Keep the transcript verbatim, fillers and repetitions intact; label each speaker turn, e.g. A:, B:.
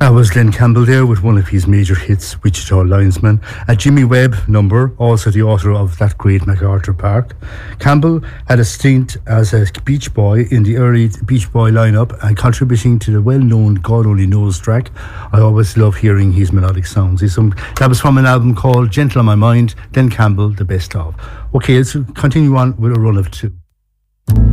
A: That was Glenn Campbell there with one of his major hits, Wichita Linesman. A Jimmy Webb number, also the author of that great MacArthur Park. Campbell had a stint as a Beach Boy in the early Beach Boy lineup and contributing to the well-known God Only Knows track. I always love hearing his melodic sounds. He's some, that was from an album called Gentle on My Mind, Glenn Campbell, The Best Of. Okay, let's continue on with a run of two.